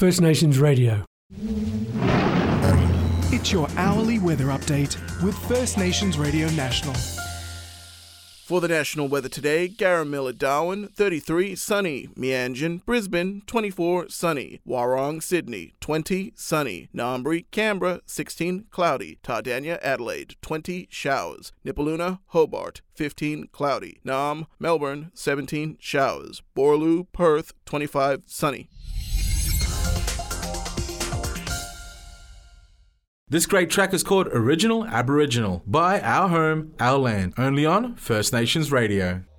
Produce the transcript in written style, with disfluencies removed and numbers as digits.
First Nations Radio. It's your hourly weather update with First Nations Radio National. For the national weather today, Garamilla, Darwin, 33, sunny. Meanjin, Brisbane, 24, sunny. Warrong, Sydney, 20, sunny. Ngambri, Canberra, 16, cloudy. Tardania, Adelaide, 20, showers. Nipaluna, Hobart, 15, cloudy. Naarm, Melbourne, 17, showers. Borloo, Perth, 25, sunny. This great track is called Original Aboriginal by Our Home, Our Land, only on First Nations Radio.